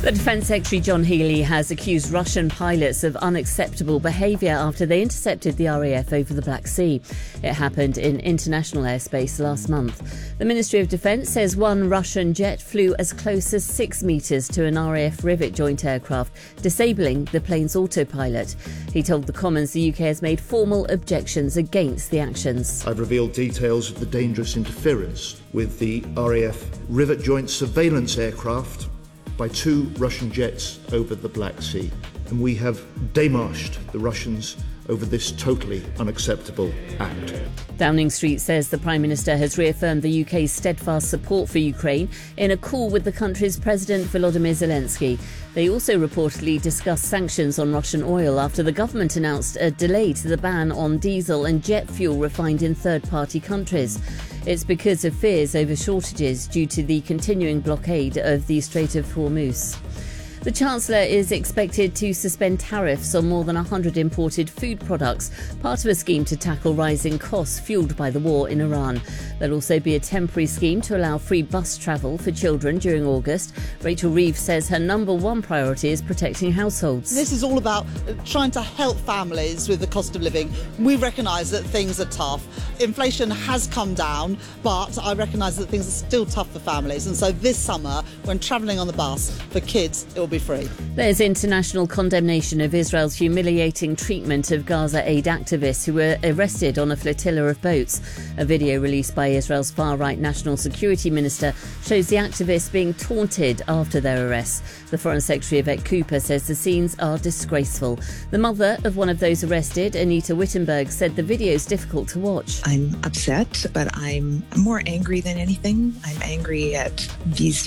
The Defence Secretary John Healey has accused Russian pilots of unacceptable behaviour after they intercepted the RAF over the Black Sea. It happened in international airspace last month. The Ministry of Defence says one Russian jet flew as close as 6 metres to an RAF Rivet joint aircraft, disabling the plane's autopilot. He told the Commons the UK has made formal objections against the actions. I've revealed details of the dangerous interference with the RAF Rivet joint surveillance aircraft by 2 Russian jets over the Black Sea. And we have démarched the Russians over this totally unacceptable act. Downing Street says the Prime Minister has reaffirmed the UK's steadfast support for Ukraine in a call with the country's President Volodymyr Zelensky. They also reportedly discussed sanctions on Russian oil after the government announced a delay to the ban on diesel and jet fuel refined in third-party countries. It's because of fears over shortages due to the continuing blockade of the Strait of Hormuz. The Chancellor is expected to suspend tariffs on more than 100 imported food products, part of a scheme to tackle rising costs fuelled by the war in Iran. There'll also be a temporary scheme to allow free bus travel for children during August. Rachel Reeves says her number one priority is protecting households. This is all about trying to help families with the cost of living. We recognise that things are tough. Inflation has come down, but I recognise that things are still tough for families. And so this summer, when travelling on the bus for kids, it will be free. There's international condemnation of Israel's humiliating treatment of Gaza aid activists who were arrested on a flotilla of boats. A video released by Israel's far-right National Security Minister shows the activists being taunted after their arrests. The Foreign Secretary Yvette Cooper says the scenes are disgraceful. The mother of one of those arrested, Anita Wittenberg, said the video is difficult to watch. I'm upset, but I'm more angry than anything. I'm angry at these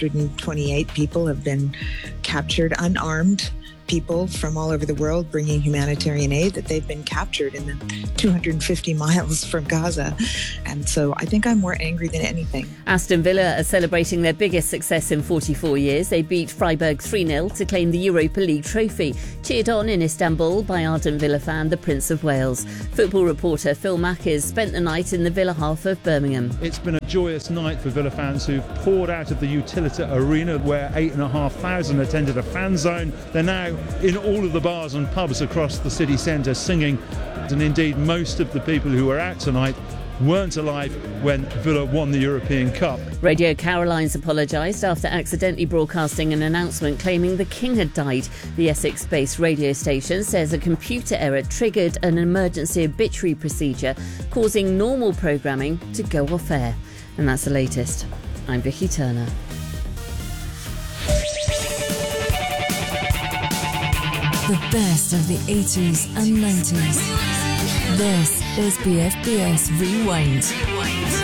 428 people have been captured, unarmed people from all over the world bringing humanitarian aid, that they've been captured in the 250 miles from Gaza. And so I think I'm more angry than anything. Aston Villa are celebrating their biggest success in 44 years. They beat Freiburg 3-0 to claim the Europa League trophy, cheered on in Istanbul by ardent Villa fan the Prince of Wales. Football reporter Phil Mackers spent the night in the Villa half of Birmingham. It's been a joyous night for Villa fans who've poured out of the Utilita Arena where 8,500 attended a fan zone. They're now in all of the bars and pubs across the city centre singing, and indeed most of the people who were out tonight weren't alive when Villa won the European Cup. Radio Carolines apologised after accidentally broadcasting an announcement claiming the King had died. The Essex-based radio station says a computer error triggered an emergency obituary procedure, causing normal programming to go off air. And that's the latest. I'm Vicky Turner. The best of the 80s and 90s. This is BFBS Rewind.